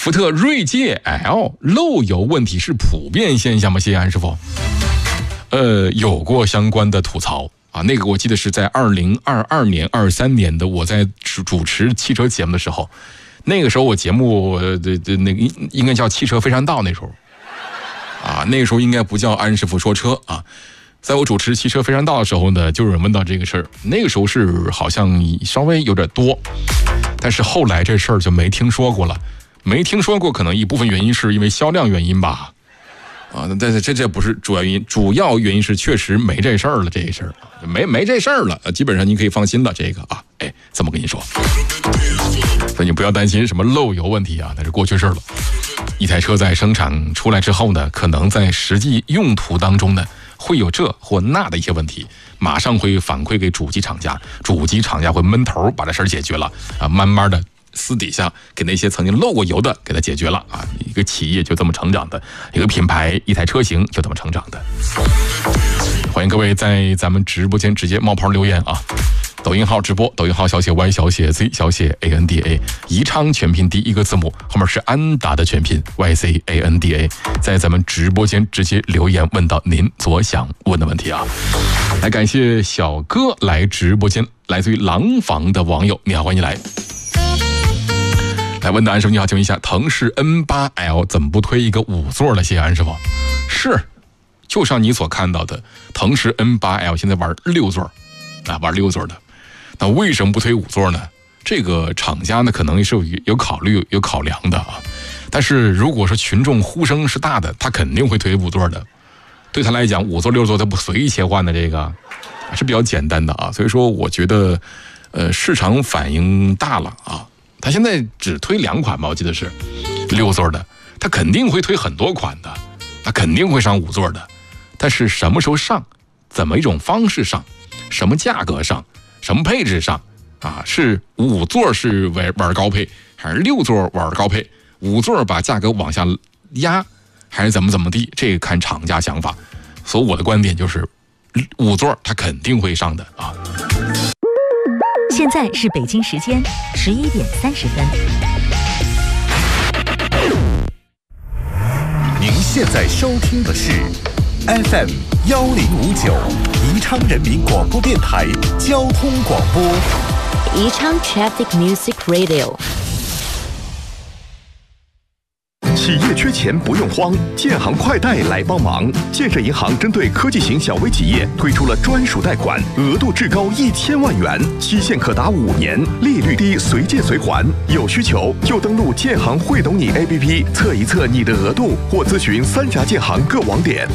福特锐界 L 漏油问题是普遍现象吗？谢谢安师傅。有过相关的吐槽啊，那个我记得是在2022年、23年的，我在主持汽车节目的时候，那个时候我节目那个应该叫汽车非常道，那时候啊，那个时候应该不叫安师傅说车啊。在我主持汽车非常道的时候呢，就有人问到这个事儿，那个时候是好像稍微有点多，但是后来这事儿就没听说过了，没听说过，可能一部分原因是因为销量原因吧。啊，但是这不是主要原因，主要原因是确实没这事儿了，这事儿没这事儿了，基本上你可以放心了，这个啊，这么跟你说，所以你不要担心什么漏油问题啊，那是过去事儿了。一台车在生产出来之后呢，可能在实际用途当中呢，会有这或那的一些问题，马上会反馈给主机厂家，主机厂家会闷头把这事儿解决了啊，慢慢的。私底下给那些曾经漏过油的给它解决了啊！一个企业就这么成长的，一个品牌、一台车型就这么成长的。欢迎各位在咱们直播间直接冒泡留言啊！抖音号直播，抖音号小写 Y 小写 Z 小写 ANDA， 宜昌全拼第一个字母后面是安达的全拼 YCANDA， 在咱们直播间直接留言问到您所想问的问题啊！来感谢小哥来直播间，来自于廊坊的网友，你好，欢迎你来。来问的安师傅你好，请问一下，腾势 N8L 怎么不推一个5座的？谢谢安师傅。是，就像你所看到的，腾势 N8L 现在玩6座啊，玩6座的。那为什么不推5座呢？这个厂家呢可能是有考虑有考量的啊。但是如果说群众呼声是大的，他肯定会推5座的。对他来讲，5座6座他不随意切换的，这个是比较简单的啊。所以说我觉得市场反应大了啊。他现在只推2款吧，我记得是6座的，他肯定会推很多款的，他肯定会上5座的，但是什么时候上，怎么一种方式上，什么价格上，什么配置上啊？是5座是玩高配，还是6座玩高配？5座把价格往下压，还是怎么地？这个看厂家想法。所以我的观点就是，5座他肯定会上的啊。 现在是北京时间11点30分。 您现在收听的是 FM 1059宜昌人民广播电台交通广播。 宜昌 Traffic Music Radio。 企业缺钱不用慌，建行快贷来帮忙。建设银行针对科技型小微企业推出了专属贷款，额度至高1000万元，期限可达5年，利率低，随借随还。有需求就登录建行会懂你 APP 测一测你的额度，或咨询3家建行各网点。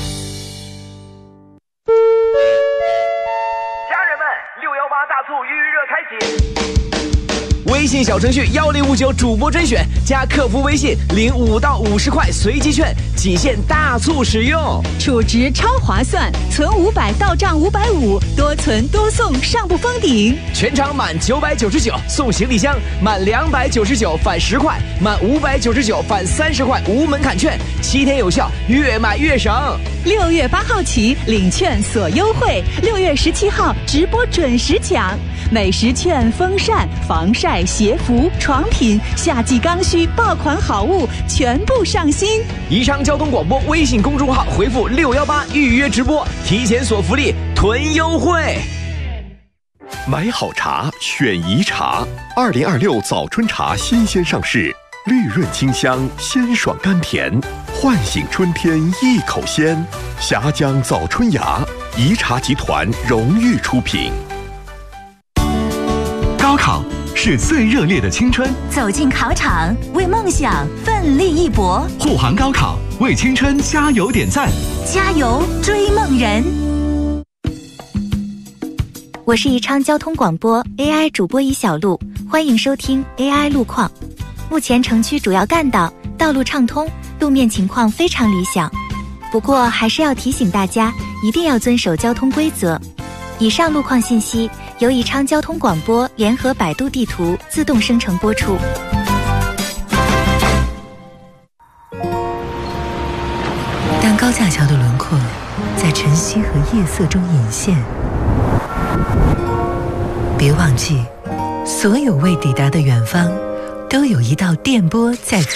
家人们，618大促预热开启。 微信小程序1059主播甄选，加客服微信领5到50块随机券，仅限大促使用， 储值超划算，存500到账550，多存多送，上不封顶。 全场满999送行李箱，满299返10块，满599返30块无门槛券，7天有效，越买越省。 6月8号起领券所优惠，6月17号直播准时抢。美食券、风扇、防晒、鞋服、床品、夏季刚需爆款好物全部上新。 宜昌交通广播微信公众号回复618预约直播，提前锁福利，囤优惠。 买好茶选宜茶，2026早春茶新鲜上市，绿润清香，鲜爽甘甜，唤醒春天一口鲜。峡江早春芽，宜茶集团荣誉出品。 高考是最热烈的青春， 走进考场，为梦想奋力一搏。 护航高考，为青春加油点赞， 加油追梦人。我是宜昌交通广播 AI 主播一小璐，欢迎收听 AI 路况。目前城区主要干道道路畅通，路面情况非常理想，不过还是要提醒大家一定要遵守交通规则。以上路况信息由宜昌交通广播联合百度地图自动生成播出。 当高架桥的轮廓在晨曦和夜色中隐现，别忘记，所有未抵达的远方都有一道电波在